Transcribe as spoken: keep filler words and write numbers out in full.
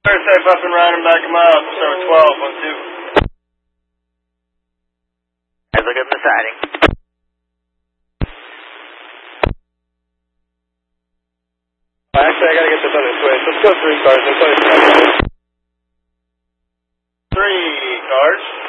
Safe up and running, back him up. So twelve, one, two. Let's look at the siding. Actually, I gotta get this other switch. Let's go three cars. Let's go three cars. Three cars.